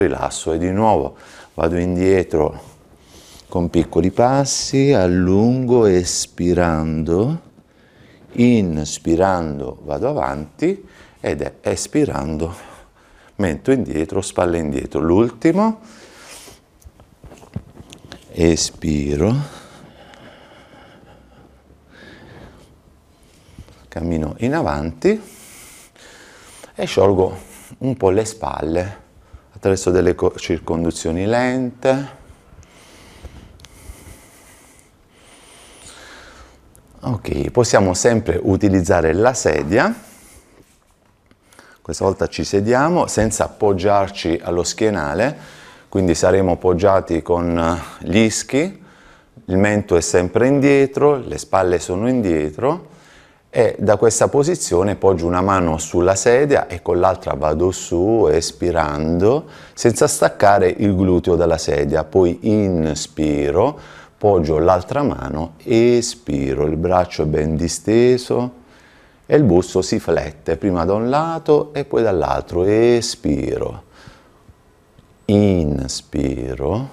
rilasso e di nuovo vado indietro con piccoli passi, allungo espirando, inspirando vado avanti ed espirando mento indietro, spalle indietro. L'ultimo, espiro, cammino in avanti e sciolgo un po' le spalle attraverso delle circonduzioni lente. Ok, possiamo sempre utilizzare la sedia. Questa volta ci sediamo senza appoggiarci allo schienale, quindi saremo poggiati con gli ischi, il mento è sempre indietro, le spalle sono indietro e da questa posizione poggio una mano sulla sedia e con l'altra vado su espirando senza staccare il gluteo dalla sedia, poi inspiro, poggio l'altra mano, espiro, il braccio è ben disteso e il busto si flette prima da un lato e poi dall'altro, espiro, inspiro,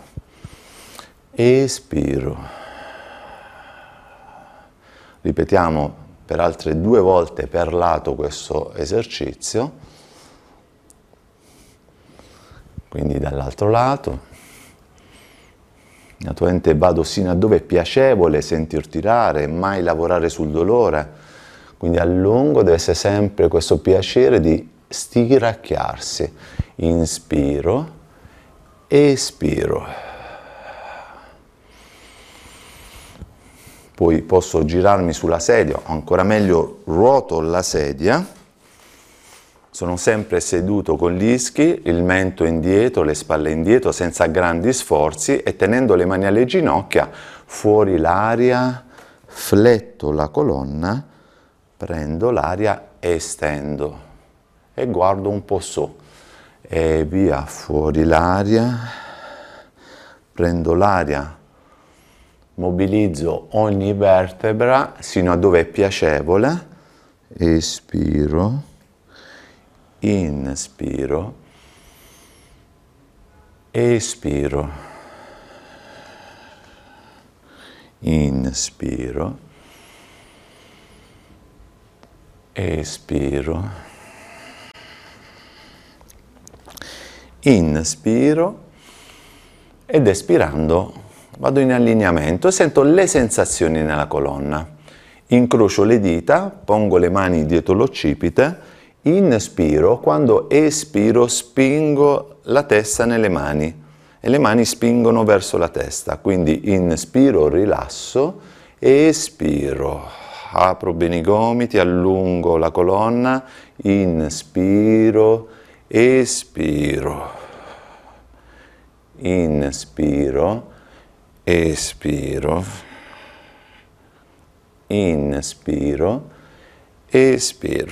espiro. Ripetiamo per altre 2 volte per lato questo esercizio, quindi dall'altro lato. Naturalmente vado sino a dove è piacevole sentir tirare, mai lavorare sul dolore, quindi a lungo deve essere sempre questo piacere di stiracchiarsi. Inspiro, espiro. Poi posso girarmi sulla sedia, o ancora meglio ruoto la sedia, sono sempre seduto con gli ischi, il mento indietro, le spalle indietro, senza grandi sforzi e tenendo le mani alle ginocchia, fuori l'aria, fletto la colonna, prendo l'aria, estendo e guardo un po' su e via, fuori l'aria, prendo l'aria, mobilizzo ogni vertebra sino a dove è piacevole, espiro, inspiro, espiro, inspiro, espiro, inspiro ed espirando vado in allineamento e sento le sensazioni nella colonna. Incrocio le dita, pongo le mani dietro l'occipite, inspiro, quando espiro spingo la testa nelle mani e le mani spingono verso la testa, quindi inspiro, rilasso, espiro, apro bene i gomiti, allungo la colonna, inspiro, espiro, inspiro, espiro, inspiro, espiro.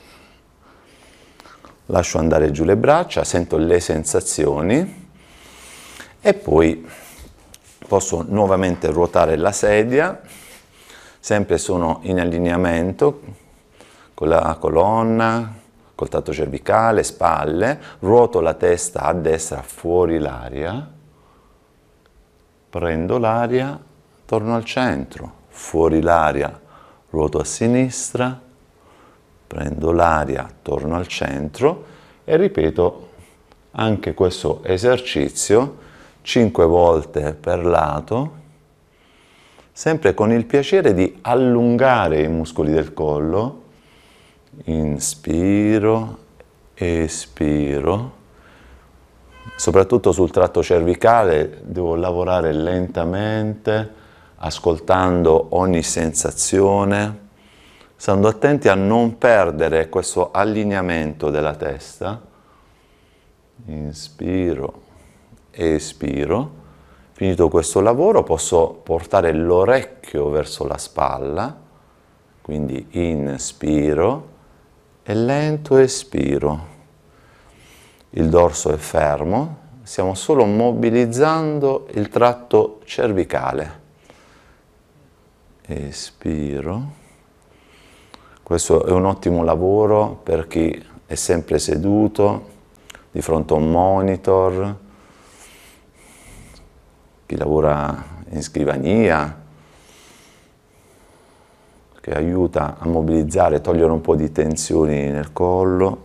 Lascio andare giù le braccia, sento le sensazioni e poi posso nuovamente ruotare la sedia, sempre sono in allineamento con la colonna, col tratto cervicale, spalle, ruoto la testa a destra, fuori l'aria, prendo l'aria, torno al centro, fuori l'aria, ruoto a sinistra, prendo l'aria, torno al centro e ripeto anche questo esercizio 5 volte per lato, sempre con il piacere di allungare i muscoli del collo, inspiro, espiro, soprattutto sul tratto cervicale devo lavorare lentamente, ascoltando ogni sensazione, stando attenti a non perdere questo allineamento della testa. Inspiro, espiro. Finito questo lavoro posso portare l'orecchio verso la spalla, quindi inspiro e lento espiro. Il dorso è fermo, stiamo solo mobilizzando il tratto cervicale. Espiro. Questo è un ottimo lavoro per chi è sempre seduto, di fronte a un monitor, chi lavora in scrivania, che aiuta a mobilizzare, togliere un po' di tensioni nel collo.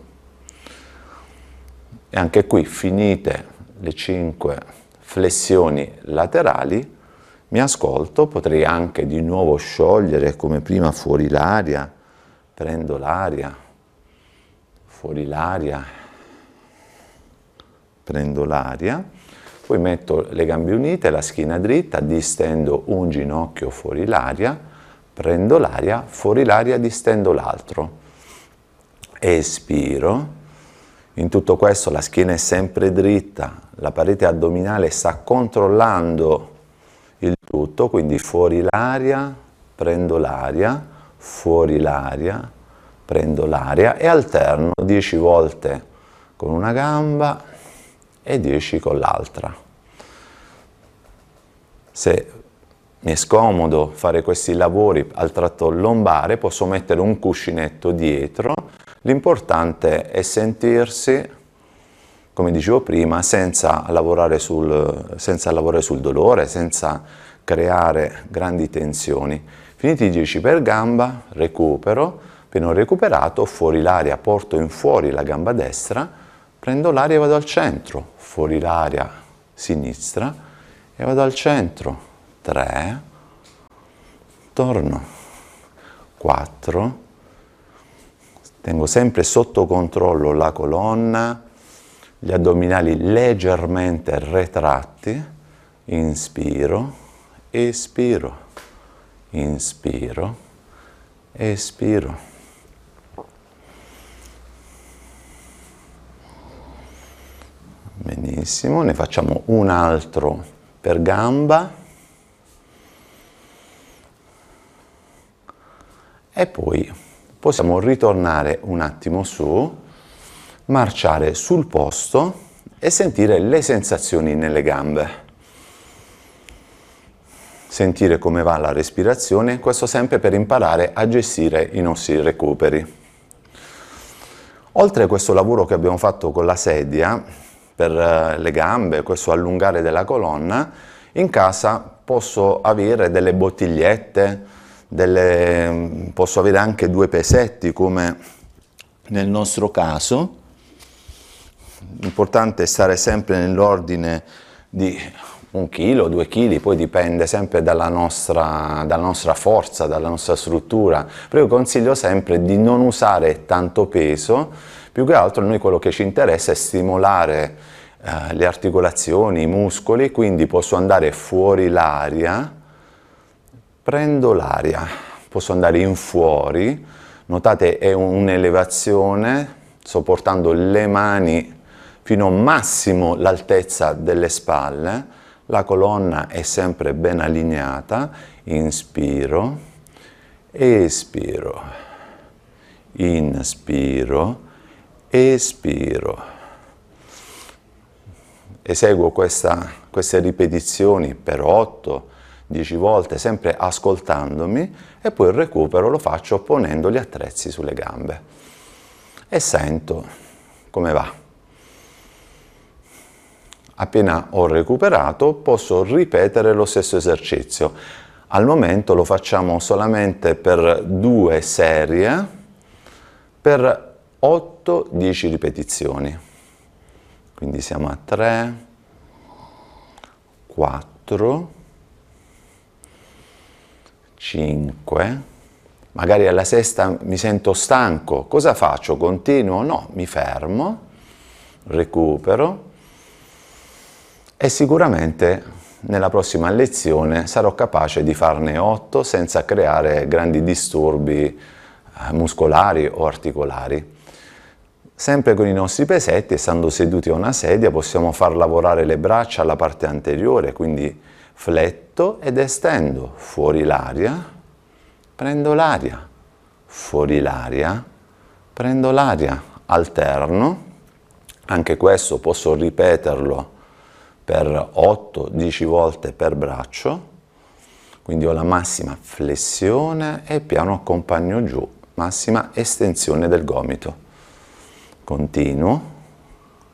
E anche qui, finite le 5 flessioni laterali, mi ascolto, potrei anche di nuovo sciogliere come prima fuori l'aria, prendo l'aria, fuori l'aria, prendo l'aria, poi metto le gambe unite, la schiena dritta, distendo un ginocchio fuori l'aria, prendo l'aria, fuori l'aria, distendo l'altro, espiro. In tutto questo la schiena è sempre dritta, la parete addominale sta controllando il tutto, quindi fuori l'aria, prendo l'aria, fuori l'aria, prendo l'aria e alterno 10 volte con una gamba e 10 con l'altra. Se mi è scomodo fare questi lavori al tratto lombare, posso mettere un cuscinetto dietro. L'importante è sentirsi, come dicevo prima, senza lavorare sul dolore, senza creare grandi tensioni. Finiti i 10 per gamba, recupero, appena ho recuperato, fuori l'aria, porto in fuori la gamba destra, prendo l'aria e vado al centro, fuori l'aria sinistra e vado al centro, 3, torno, 4, tengo sempre sotto controllo la colonna, gli addominali leggermente retratti, inspiro, espiro, inspiro, espiro. Benissimo, ne facciamo un altro per gamba e poi possiamo ritornare un attimo su, marciare sul posto e sentire le sensazioni nelle gambe. Sentire come va la respirazione, questo sempre per imparare a gestire i nostri recuperi. Oltre a questo lavoro che abbiamo fatto con la sedia, per le gambe, questo allungare della colonna, in casa posso avere delle bottigliette, posso avere anche 2 pesetti come nel nostro caso. L'importante è stare sempre nell'ordine di 1 chilo, 2 kg, poi dipende sempre dalla nostra forza, dalla nostra struttura. Però io consiglio sempre di non usare tanto peso, più che altro a noi quello che ci interessa è stimolare le articolazioni, i muscoli, quindi posso andare fuori l'aria, prendo l'aria, posso andare in fuori, notate è un'elevazione, sto portando le mani fino a massimo l'altezza delle spalle, la colonna è sempre ben allineata, inspiro, espiro, inspiro, espiro. Eseguo queste ripetizioni per 8-10 volte, sempre ascoltandomi, e poi il recupero lo faccio ponendo gli attrezzi sulle gambe e sento come va. Appena ho recuperato posso ripetere lo stesso esercizio. Al momento lo facciamo solamente per 2 serie, per 8-10 ripetizioni. Quindi siamo a 3, 4, 5, magari alla sesta mi sento stanco, cosa faccio? Continuo? No, mi fermo, recupero e sicuramente nella prossima lezione sarò capace di farne 8 senza creare grandi disturbi muscolari o articolari. Sempre con i nostri pesetti, stando seduti a una sedia, possiamo far lavorare le braccia alla parte anteriore, quindi fletto ed estendo, fuori l'aria, prendo l'aria, fuori l'aria, prendo l'aria, alterno, anche questo posso ripeterlo per 8-10 volte per braccio, quindi ho la massima flessione e piano accompagno giù, massima estensione del gomito. Continuo,